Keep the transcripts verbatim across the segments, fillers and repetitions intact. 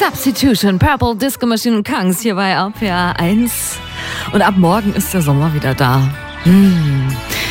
Substitution, Purple Disco Machine und Kangs hier bei R P R eins. Und ab morgen ist der Sommer wieder da. Hm.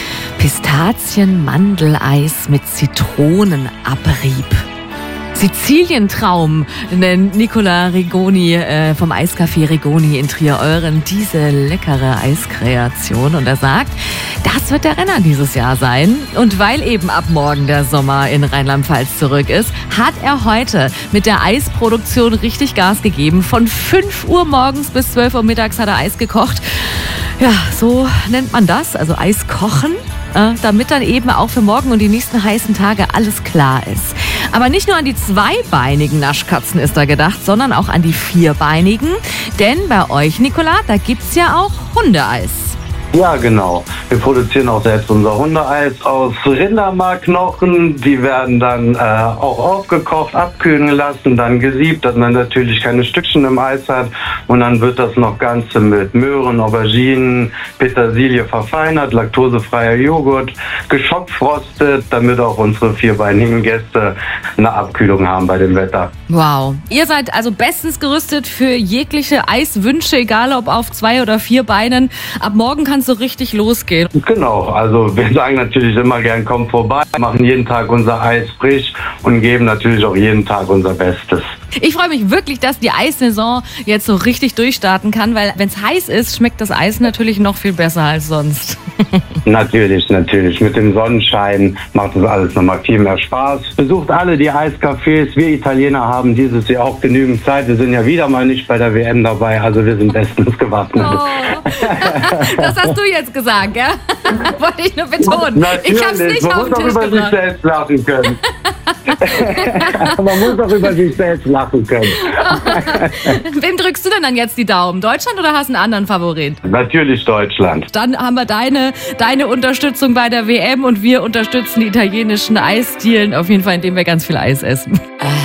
Pistazien-Mandeleis mit Zitronenabrieb. Sizilientraum nennt Nicola Rigoni äh, vom Eiscafé Rigoni in Trier-Euren diese leckere Eiskreation. Und er sagt, das wird der Renner dieses Jahr sein. Und weil eben ab morgen der Sommer in Rheinland-Pfalz zurück ist, hat er heute mit der Eisproduktion richtig Gas gegeben. Von fünf Uhr morgens bis zwölf Uhr mittags hat er Eis gekocht. Ja, so nennt man das, also Eis kochen, äh, damit dann eben auch für morgen und die nächsten heißen Tage alles klar ist. Aber nicht nur an die zweibeinigen Naschkatzen ist da gedacht, sondern auch an die vierbeinigen. Denn bei euch, Nicola, da gibt's ja auch Hundeeis. Ja, genau. Wir produzieren auch selbst unser Hundeeis aus Rindermarkknochen. Die werden dann äh, auch aufgekocht, abkühlen lassen, dann gesiebt, dass man natürlich keine Stückchen im Eis hat. Und dann wird das noch Ganze mit Möhren, Auberginen, Petersilie verfeinert, laktosefreier Joghurt, geschockfrostet, damit auch unsere vierbeinigen Gäste eine Abkühlung haben bei dem Wetter. Wow. Ihr seid also bestens gerüstet für jegliche Eiswünsche, egal ob auf zwei oder vier Beinen. Ab morgen kann so richtig losgehen. Genau, also wir sagen natürlich immer gern, kommt vorbei, machen jeden Tag unser Eis frisch und geben natürlich auch jeden Tag unser Bestes. Ich freue mich wirklich, dass die Eissaison jetzt so richtig durchstarten kann, weil wenn es heiß ist, schmeckt das Eis natürlich noch viel besser als sonst. Natürlich, natürlich. Mit dem Sonnenschein macht das alles nochmal viel mehr Spaß. Besucht alle die Eiscafés. Wir Italiener haben dieses Jahr auch genügend Zeit. Wir sind ja wieder mal nicht bei der W M dabei, also wir sind bestens gewappnet. Oh. Das hast du jetzt gesagt, ja? Wollte ich nur betonen. Natürlich. Ich habe es nicht Man auf den muss Tisch auch über sich selbst lachen können. Man muss auch über sich selbst lachen können. Wem drückst du denn dann jetzt die Daumen? Deutschland oder hast du einen anderen Favorit? Natürlich Deutschland. Dann haben wir deine, deine Unterstützung bei der W M und wir unterstützen die italienischen Eisdielen auf jeden Fall, indem wir ganz viel Eis essen.